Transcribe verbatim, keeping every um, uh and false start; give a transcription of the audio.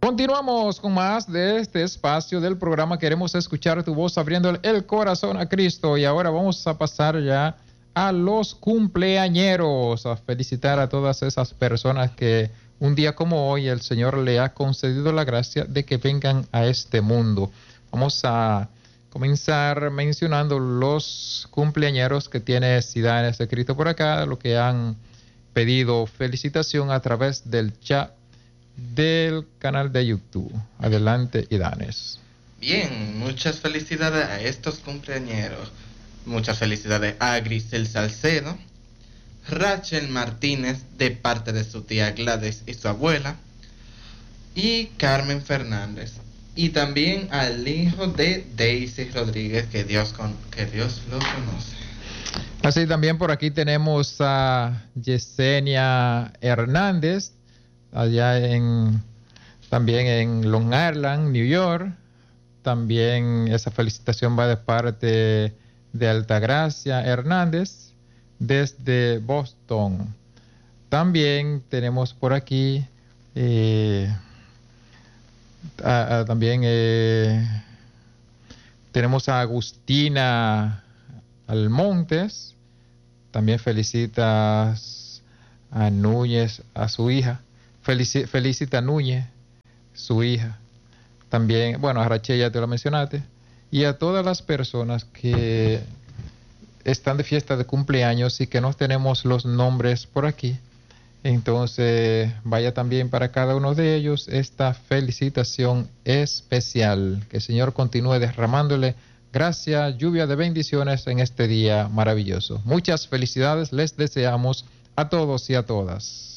Continuamos con más de este espacio del programa. Queremos escuchar tu voz abriendo el corazón a Cristo. Y ahora vamos a pasar ya a los cumpleañeros, a felicitar a todas esas personas que un día como hoy el Señor le ha concedido la gracia de que vengan a este mundo. Vamos a comenzar mencionando los cumpleañeros que tiene Sidanes escrito por acá, lo que han pedido felicitación a través del chat del canal de YouTube. Adelante, Idanes. Bien, muchas felicidades a estos cumpleañeros. Muchas felicidades a Grisel Salcedo, Rachel Martínez de parte de su tía Gladys y su abuela, y Carmen Fernández. Y también al hijo de Daisy Rodríguez, que Dios, con, que Dios lo conoce. Así también por aquí tenemos a Yesenia Hernández, allá en, también en Long Island, New York. También esa felicitación va de parte de Altagracia Hernández desde Boston. También tenemos por aquí eh, a, a, también eh, tenemos a Agustina Almontes. También felicitas a Núñez, a su hija. Felici, felicita a Núñez, su hija. También, bueno, a Rachel ya te lo mencionaste. Y a todas las personas que están de fiesta de cumpleaños y que no tenemos los nombres por aquí. Entonces, vaya también para cada uno de ellos esta felicitación especial. Que el Señor continúe derramándole gracia, lluvia de bendiciones en este día maravilloso. Muchas felicidades les deseamos a todos y a todas.